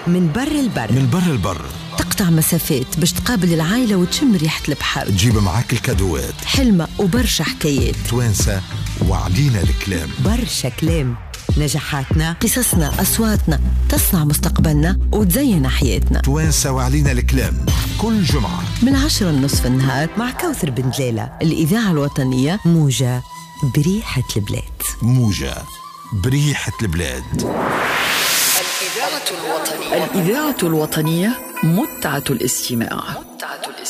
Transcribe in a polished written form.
من بر البر، من بر البر، تقطع مسافات باش تقابل العائلة وتشم ريحة البحر، تجيب معاك الكادوات، حلمة وبرشا حكايات، توانسة وعلينا الكلام، برشا كلام، نجاحاتنا، قصصنا، أصواتنا، تصنع مستقبلنا وتزين حياتنا. توانسة وعلينا الكلام كل جمعة من 10:30 النهار مع كوثر بن دلالة. الإذاعة الوطنية، موجة بريحة البلاد. موجة بريحة البلاد. الإذاعة الوطنية متعة الاستماع.